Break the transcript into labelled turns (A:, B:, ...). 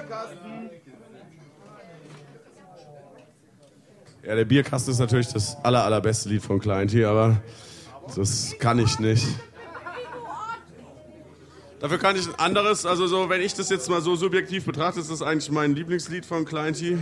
A: Ja, der Bierkasten ist natürlich das allerbeste Lied von Klein T, aber das kann ich nicht. Dafür kann ich ein anderes, also so, wenn ich das jetzt mal so subjektiv betrachte, ist das eigentlich mein Lieblingslied von Klein T.